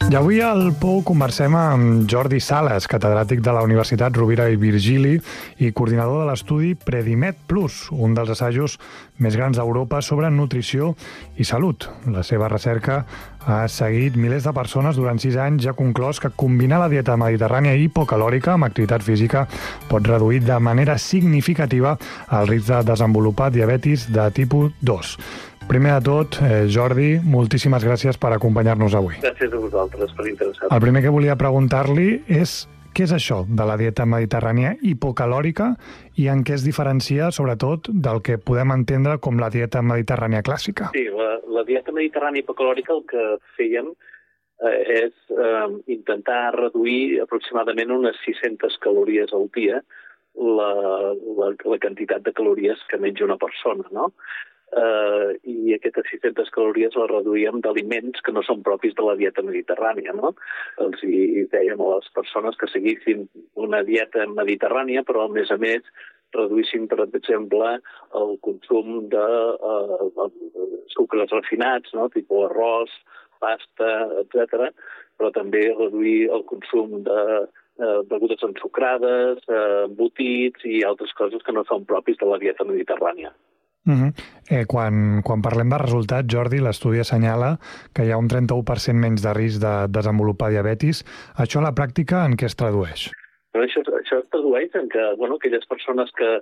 I avui al POU conversem amb Jordi Sales, catedràtic de la Universitat Rovira i Virgili i coordinador de l'estudi Predimed Plus, un dels assajos més grans d'Europa sobre nutrició i salut. La seva recerca ha seguit milers de persones durant 6 anys i ha conclòs que combinar la dieta mediterrània hipocalòrica amb activitat física pot reduir de manera significativa el risc de desenvolupar diabetis de tipus 2. Primer de tot, Jordi, moltíssimes gràcies per acompanyar-nos avui. Gràcies a vosaltres per interessar. El primer que volia preguntar-li és què és això de la dieta mediterrània hipocalòrica i en què es diferencia, sobretot, del que podem entendre com la dieta mediterrània clàssica. Sí, la dieta mediterrània hipocalòrica el que fèiem és intentar reduir aproximadament unes 600 calories al dia la quantitat de calories que menja una persona, no? I aquestes 600 calories les reduïem d'aliments que no són propis de la dieta mediterrània, no? Els hi dèiem a les persones que seguissin una dieta mediterrània, però a més reduïssin, per exemple, el consum de sucres refinats, no? Tipus arròs, pasta, etc. Però també reduir el consum de begudes ensucrades, embotits i altres coses que no són propis de la dieta mediterrània. Quan parlem de resultats, Jordi, l'estudi assenyala que hi ha un 31% menys de risc de desenvolupar diabetis. Això a la pràctica en què es tradueix? Això es tradueix en que aquelles persones que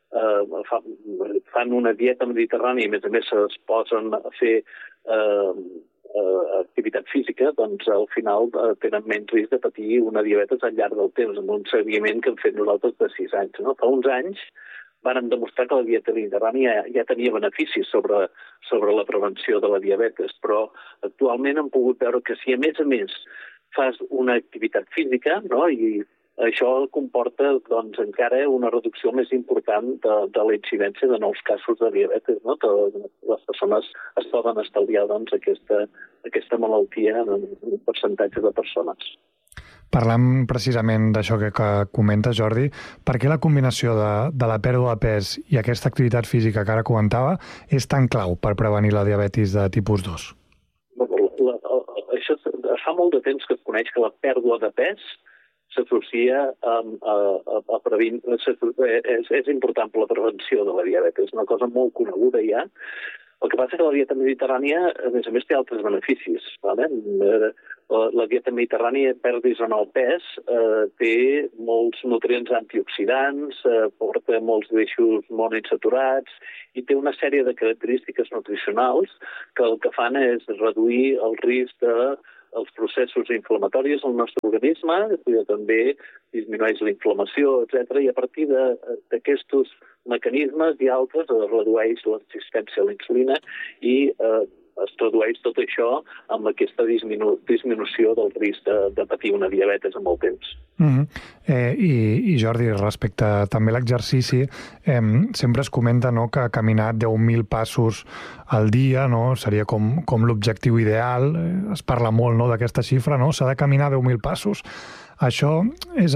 fan una dieta mediterrània i a més es posen a fer activitat física, doncs al final tenen menys risc de patir una diabetes al llarg del temps, amb un seguiment que hem fet nosaltres de 6 anys. No? Fa uns anys vàrem demostrar que la dieta mediterrània ja tenia beneficis sobre la prevenció de la diabetes, però actualment hem pogut veure que si a més fas una activitat física, no? I això comporta encara una reducció més important de la incidència de nous casos de diabetes, no? Que les persones es poden estalviar aquesta malaltia en un percentatge de persones. Parlant precisament d'això que comenta, Jordi, per què la combinació de la pèrdua de pes i aquesta activitat física que ara comentava és tan clau per prevenir la diabetis de tipus 2? Això fa molt de temps que es coneix que la pèrdua de pes s'associa a prevenir... És important per la prevenció de la diabetes, és una cosa molt coneguda ja. El que passa és que la dieta mediterrània, a més, té altres beneficis. La dieta mediterrània, perdis o no el pes, té molts nutrients antioxidants, porta molts greixos monoinsaturats i té una sèrie de característiques nutricionals que el que fan és reduir el risc dels processos inflamatoris al nostre organisme, i també disminueix la inflamació, etc. I a partir d'aquests mecanismes i altres es redueix la resistència a la insulina i es tradueix tot això amb aquesta disminució del risc de patir una diabetes amb el temps. I Jordi, respecte també a l'exercici, sempre es comenta que caminar 10.000 passos al dia seria com l'objectiu ideal. Es parla molt d'aquesta xifra, s'ha de caminar 10.000 passos. Això és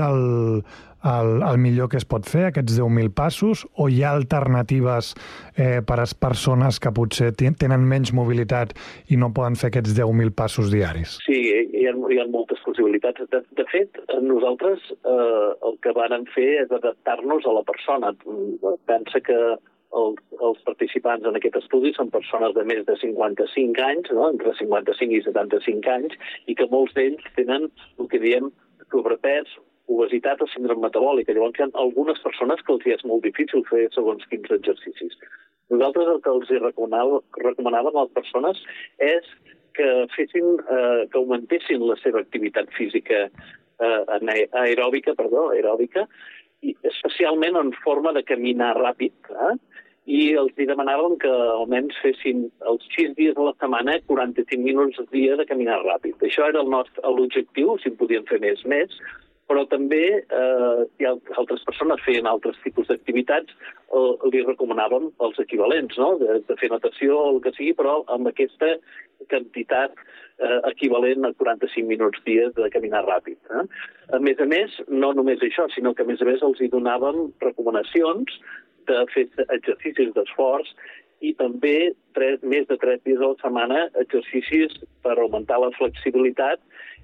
el millor que es pot fer, aquests 10.000 passos, o hi ha alternatives per a les persones que potser tenen menys mobilitat i no poden fer aquests 10.000 passos diaris? Sí, hi ha moltes possibilitats. De fet, nosaltres el que vàrem fer és adaptar-nos a la persona. Pensa que els participants en aquest estudi són persones de més de 55 anys, entre 55 i 75 anys, i que molts d'ells tenen el que diem sobrepès, obesitat o síndrome metabòlica. Llavors hi ha algunes persones que els és molt difícil fer segons quins exercicis. Nosaltres el que els recomanàvem a les persones és que augmentessin la seva activitat física aeròbica, i especialment en forma de caminar ràpid. I els demanàvem que almenys fessin els 6 dies a la setmana 45 minuts al dia de caminar ràpid. Això era l'objectiu, si en podien fer més, però també si altres persones feien altres tipus d'activitats, li recomanàvem els equivalents, de fer natació o el que sigui, però amb aquesta quantitat equivalent a 45 minuts dia de caminar ràpid. A més, no només això, sinó que a més els hi donàvem recomanacions de fer exercicis d'esforç i també més de 3 dies a la setmana exercicis per augmentar la flexibilitat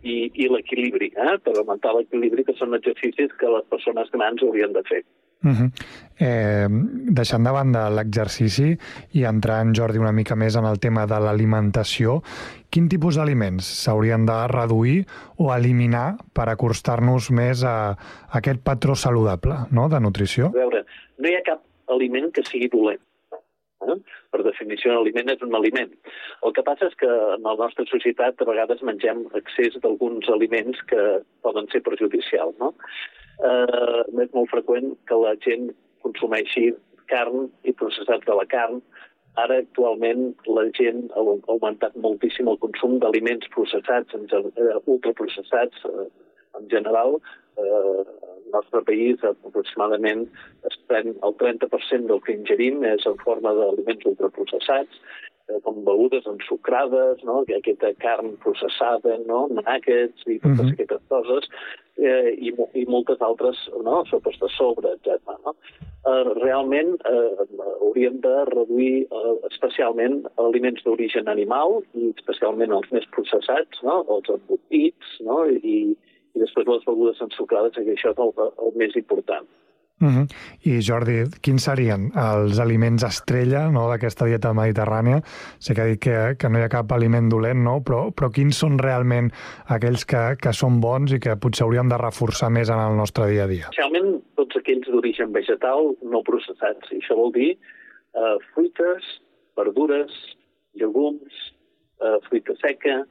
i l'equilibri, per augmentar l'equilibri, que són exercicis que les persones grans haurien de fer. Deixant de banda l'exercici i entrant, Jordi, una mica més en el tema de l'alimentació, quin tipus d'aliments s'haurien de reduir o eliminar per acostar-nos més a aquest patró saludable, no?, de nutrició? A veure, no hi ha cap aliment que sigui dolent. Per definició, un aliment és un aliment. El que passa és que en la nostra societat a vegades mengem excés d'alguns aliments que poden ser perjudicials, no? És molt freqüent que la gent consumeixi carn i processats de la carn. Ara, actualment, la gent ha augmentat moltíssim el consum d'aliments processats, ultraprocessats en general. Al nostre país, aproximadament, es pren el 30% del que ingerim és en forma d'aliments ultraprocessats, com begudes ensucrades, no?, aquesta carn processada, no?, nuggets i totes aquestes coses, i moltes altres, no?, sopes de sobre, etc. No? Realment hauríem de reduir especialment aliments d'origen animal i especialment els més processats, no?, els embotits, no?, i després les begudes ensucrades, que això és el més important. I Jordi, quins serien els aliments estrella, no?, d'aquesta dieta mediterrània? Sé que ha dit que no hi ha cap aliment dolent, no?, però quins són realment aquells que són bons i que potser hauríem de reforçar més en el nostre dia a dia? Especialment tots aquells d'origen vegetal no processats. I això vol dir fruites, verdures, llegums, fruita seca,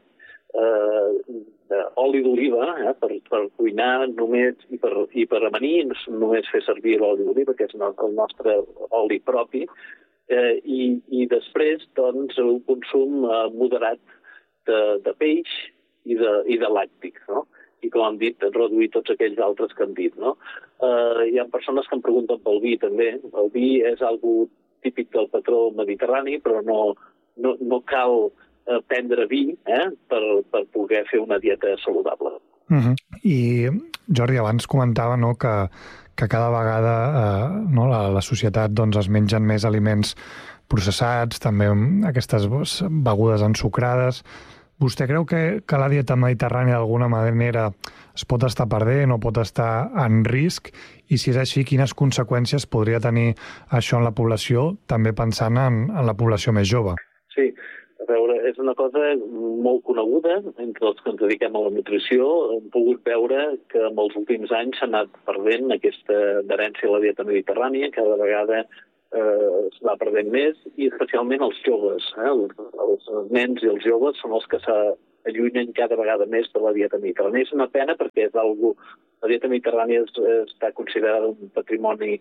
oli d'oliva, per cuinar només i per amanir, només fer servir l'oli d'oliva, que és el nostre oli propi, i després, doncs, un consum moderat de peix i de làctics, no? I, com hem dit, reduir tots aquells altres que hem dit, no? Hi ha persones que em pregunten pel vi, també. El vi és algo típic del patró mediterrani, però no cal prendre vi per poder fer una dieta saludable. I, Jordi, abans comentava, no, que cada vegada la societat es mengen més aliments processats, també aquestes begudes ensucrades. Vostè creu que la dieta mediterrània d'alguna manera es pot estar perdent o pot estar en risc? I si és així, quines conseqüències podria tenir això en la població, també pensant en la població més jove? Sí, a veure, és una cosa molt coneguda entre els que ens dediquem a la nutrició. Hem pogut veure que en els últims anys s'ha anat perdent aquesta adherència a la dieta mediterrània, cada vegada es va perdent més, i especialment els joves. Els nens i els joves són els que s'allunyen cada vegada més de la dieta mediterrània. És una pena perquè és algo... La dieta mediterrània està considerada un patrimoni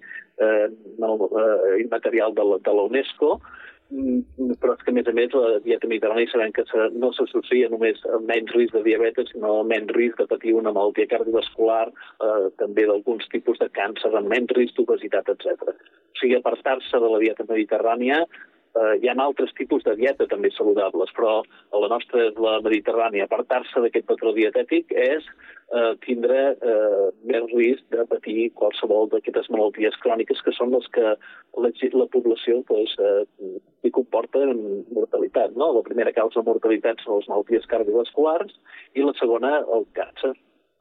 immaterial de la UNESCO, però és que, a més, la dieta mediterrània sabem que no s'associa només amb menys risc de diabetes, sinó amb menys risc de patir una malaltia cardiovascular, també d'alguns tipus de càncer, amb menys risc d'obesitat, etc. O sigui, apartar-se de la dieta mediterrània, hi ha altres tipus de dieta també saludables, però a la nostra, la mediterrània, apartar-se d'aquest patró dietètic és tindre més risc de patir qualsevol d'aquestes malalties cròniques que són les que la població hi comporta mortalitat. No? La primera causa de mortalitat són les malalties cardiovasculars i la segona el càncer.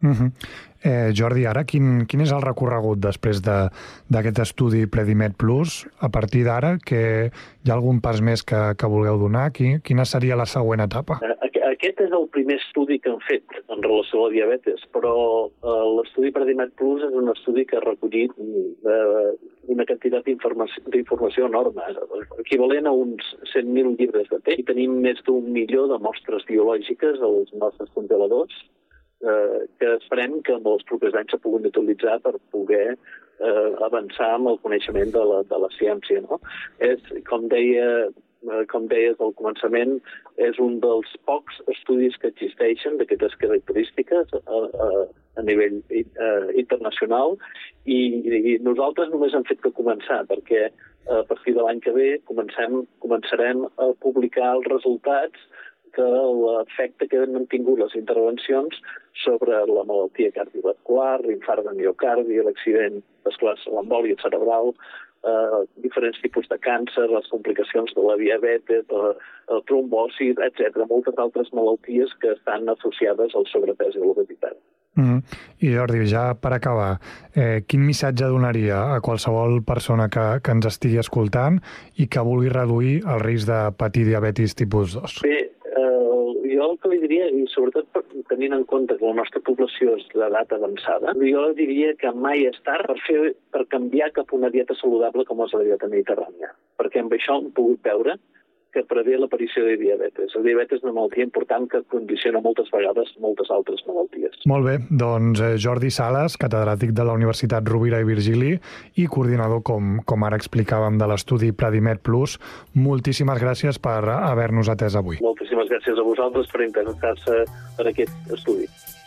Jordi, ara quin és el recorregut després d'aquest estudi Predimed Plus? A partir d'ara, que hi ha algun pas més que vulgueu donar? Quina seria la següent etapa? Aquest és el primer estudi que hem fet en relació a la diabetes, però l'estudi Predimed Plus és un estudi que ha recollit una quantitat d'informació enorme, equivalent a uns 100.000 llibres de text, i tenim més d'1 milió de mostres biològiques als nostres congeladors, que esperem que en els propers anys s'ha pogut utilitzar per poder avançar amb el coneixement de la ciència. No? Com deies al començament, és un dels pocs estudis que existeixen d'aquestes característiques a nivell internacional, i nosaltres només hem fet que començar, perquè a partir de l'any que ve començarem a publicar els resultats que l'efecte que han tingut les intervencions sobre la malaltia cardiovascular, l'infart de miocardi, l'accident vascular, l'embòlia cerebral, diferents tipus de càncer, les complicacions de la diabetes, la trombosi, etc. Moltes altres malalties que estan associades al sobrepès i l'obesitat. I Jordi, ja per acabar, quin missatge donaria a qualsevol persona que ens estigui escoltant i que vulgui reduir el risc de patir diabetis tipus 2? Bé, jo el que li diria, i sobretot tenint en compte que la nostra població és d'edat avançada, jo diria que mai és tard per canviar cap a una dieta saludable com és la dieta mediterrània, perquè amb això hem pogut veure que prevé l'aparició de diabetes. La diabetes és una malaltia important que condiciona moltes vegades moltes altres malalties. Molt bé, doncs Jordi Sales, catedràtic de la Universitat Rovira i Virgili i coordinador, com ara explicàvem, de l'estudi Predimed Plus, moltíssimes gràcies per haver-nos atès avui. Moltíssimes gràcies a vosaltres per interessar-se per aquest estudi.